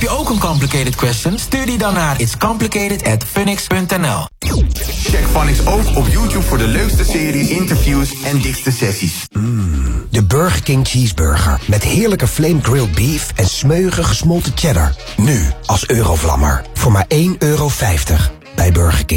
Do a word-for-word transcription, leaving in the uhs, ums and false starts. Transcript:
je ook een complicated question? Stuur die dan naar its complicated at funix punt n l. Check Funix ook op YouTube voor de leukste series, interviews en dikste sessies. Mm, de Burger King Cheeseburger. Met heerlijke flame grilled beef en smeuige gesmolten cheddar. Nu als Eurovlammer. Voor maar één euro vijftig bij Burger King.